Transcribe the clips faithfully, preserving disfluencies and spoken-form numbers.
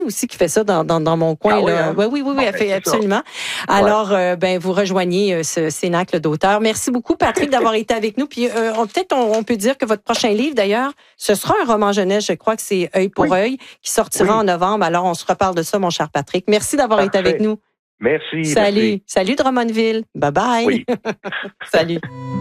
aussi qui fait ça dans, dans, dans mon coin. Ah oui, là. hein? Oui, oui, oui, oui, elle fait absolument. Ça. Alors, euh, ben, vous rejoignez euh, ce Cénacle d'auteurs. Merci beaucoup, Patrick, d'avoir été avec nous. Puis euh, on, peut-être on, on peut dire que votre prochain livre, d'ailleurs, ce sera un roman jeunesse. Je crois que c'est Œil pour oui. œil, qui sortira oui. en novembre. Alors, on se reparle de ça, mon cher Patrick. Merci d'avoir Parfait. été avec nous. Merci. Salut. Merci. Salut, Drummondville. Bye-bye. Oui. Salut.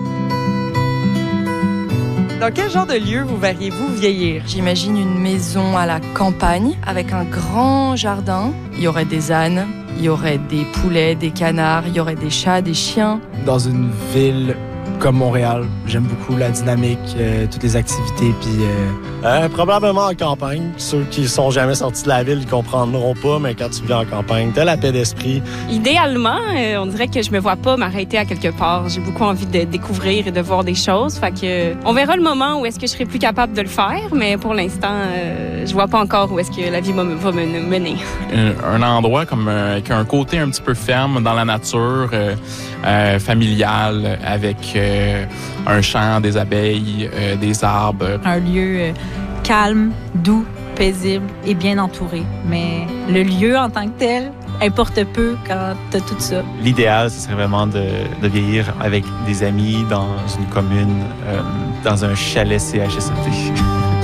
Dans quel genre de lieu vous verriez-vous vieillir? J'imagine une maison à la campagne avec un grand jardin. Il y aurait des ânes, il y aurait des poulets, des canards, il y aurait des chats, des chiens. Dans une ville comme Montréal, j'aime beaucoup la dynamique, euh, toutes les activités, puis euh, euh, probablement en campagne. Ceux qui sont jamais sortis de la ville ne comprendront pas, mais quand tu vis en campagne, t'as la paix d'esprit. Idéalement, euh, on dirait que je me vois pas m'arrêter à quelque part. J'ai beaucoup envie de découvrir et de voir des choses. Fait que, euh, on verra le moment où est-ce que je serai plus capable de le faire, mais pour l'instant, euh, je vois pas encore où est-ce que la vie va me mener. Un, un endroit comme euh, avec un côté un petit peu ferme dans la nature, euh, euh, familial, avec euh, un champ, des abeilles, euh, des arbres. Un lieu euh, calme, doux, paisible et bien entouré. Mais le lieu en tant que tel importe peu quand tu as tout ça. L'idéal, ce serait vraiment de, de vieillir avec des amis dans une commune, euh, dans un chalet C H S L D.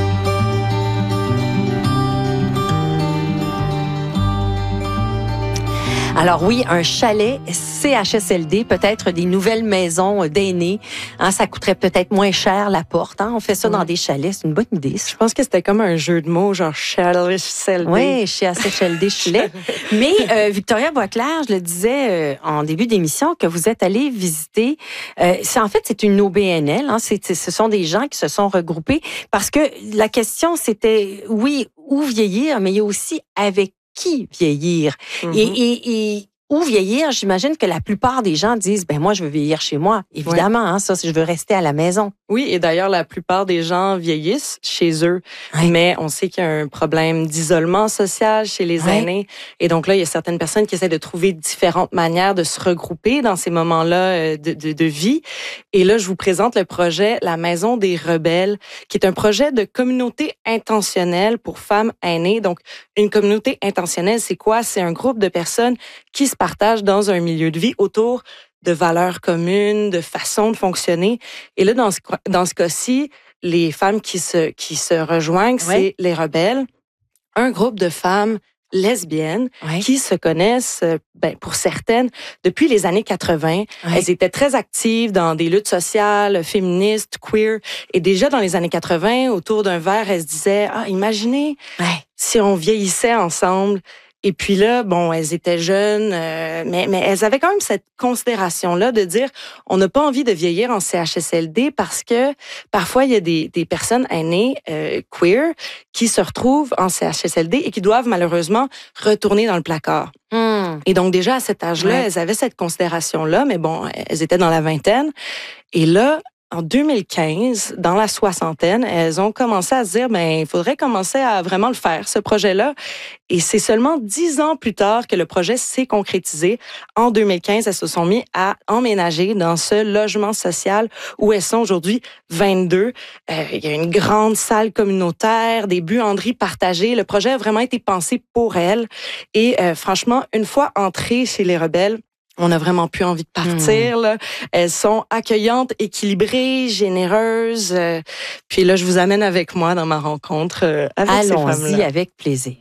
Alors oui, un chalet C H S L D, peut-être des nouvelles maisons d'aînés. Hein, ça coûterait peut-être moins cher la porte. Hein. On fait ça oui. dans des chalets, c'est une bonne idée. Ça. Je pense que c'était comme un jeu de mots, genre chalet C H S L D. Oui, C H S L D, chalet. Mais euh, Victoria Boisclair, je le disais euh, en début d'émission, que vous êtes allée visiter. Euh, c'est en fait c'est une O B N L. Hein, c'est, ce sont des gens qui se sont regroupés parce que la question c'était oui où vieillir, mais il y a aussi avec qui vieillir. Mm-hmm. Et, et, et où vieillir, j'imagine que la plupart des gens disent, ben moi, je veux vieillir chez moi. Évidemment, oui. hein, ça, je veux rester à la maison. Oui, et d'ailleurs, la plupart des gens vieillissent chez eux. Oui. Mais on sait qu'il y a un problème d'isolement social chez les oui. aînés. Et donc là, il y a certaines personnes qui essaient de trouver différentes manières de se regrouper dans ces moments-là de, de, de vie. Et là, je vous présente le projet La Maison des Rebelles, qui est un projet de communauté intentionnelle pour femmes aînées. Donc, une communauté intentionnelle, c'est quoi? C'est un groupe de personnes qui se partagent dans un milieu de vie autour de valeurs communes, de façons de fonctionner. Et là, dans ce, dans ce cas-ci, les femmes qui se, qui se rejoignent, oui. c'est les rebelles, un groupe de femmes lesbiennes oui. qui se connaissent, ben, pour certaines, depuis les années quatre-vingts. Oui. Elles étaient très actives dans des luttes sociales, féministes, queer. Et déjà dans les années quatre-vingts, autour d'un verre, elles se disaient « Ah, imaginez oui. si on vieillissait ensemble ». Et puis là, bon, elles étaient jeunes, euh, mais, mais elles avaient quand même cette considération-là de dire on n'a pas envie de vieillir en C H S L D parce que parfois, il y a des, des personnes aînées euh, queer qui se retrouvent en C H S L D et qui doivent malheureusement retourner dans le placard. Mm. Et donc déjà, à cet âge-là, ouais. elles avaient cette considération-là, mais bon, elles étaient dans la vingtaine. Et là, en deux mille quinze, dans la soixantaine, elles ont commencé à se dire, ben, il faudrait commencer à vraiment le faire, ce projet-là. Et c'est seulement dix ans plus tard que le projet s'est concrétisé. En deux mille quinze, elles se sont mis à emménager dans ce logement social où elles sont aujourd'hui vingt-deux. Euh, il y a une grande salle communautaire, des buanderies partagées. Le projet a vraiment été pensé pour elles. Et euh, franchement, une fois entrées chez les rebelles, on n'a vraiment plus envie de partir. Mmh. Là. Elles sont accueillantes, équilibrées, généreuses. Euh, puis là, je vous amène avec moi dans ma rencontre euh, avec Allons-y ces femmes-là. Allons-y avec plaisir.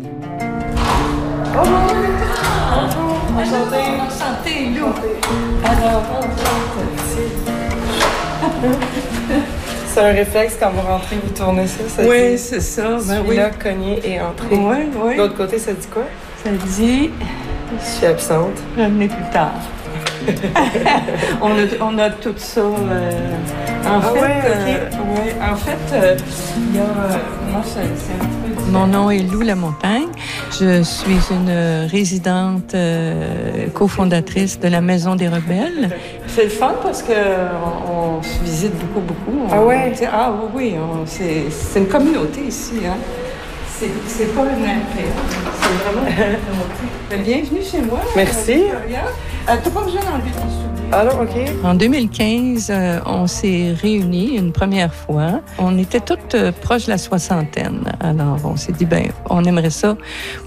Bonjour! Bonjour! Enchantée! Enchantée, Lou! Alors, c'est un réflexe quand vous rentrez, vous tournez ça. ça oui, dit, c'est ça. Ben oui. Là, cogner et entrer. Oui, oui. De l'autre côté, ça dit quoi? Ça dit... Je suis absente. Revenez plus tard. on, a, on a tout ça. Euh, en, ah fait, ouais, okay. euh, ouais, en fait, euh, il y a. Euh, moi, c'est, c'est un peu différent. Mon nom est Lou Lamontagne. Je suis une résidente euh, cofondatrice de la Maison des Rebelles. C'est le fun parce qu'on on se visite beaucoup, beaucoup. On, ah ouais? On, ah oui, on, c'est, c'est une communauté ici. Hein. C'est, c'est pas une affaire. C'est vraiment une communauté. Bienvenue chez moi. Merci. Euh, t'as pas besoin d'enlever ton soulier. Alors, OK. En deux mille quinze, euh, on s'est réunis une première fois. On était toutes euh, proches de la soixantaine. Alors, on s'est dit, ben, on aimerait ça